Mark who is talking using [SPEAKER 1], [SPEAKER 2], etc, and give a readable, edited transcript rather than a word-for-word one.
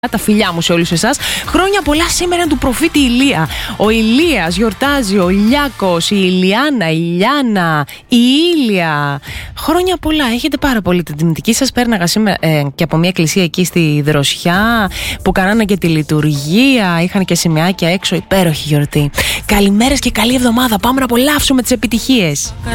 [SPEAKER 1] Τα φιλιά μου σε όλους εσάς. Χρόνια πολλά σήμερα του προφήτη Ηλία. Ο Ηλίας γιορτάζει, ο Ηλιάκος, η Ηλιάνα, η Ιλιάνα, η Ήλια. Χρόνια πολλά. Έχετε πάρα πολύ την τιμητική σας. Πέρναγα σήμερα και από μια εκκλησία εκεί στη Δροσιά που κάνανε και τη λειτουργία. Είχαν και σημαίακια έξω. Υπέροχη γιορτή. Καλημέρες και καλή εβδομάδα. Πάμε να απολαύσουμε τις επιτυχίες.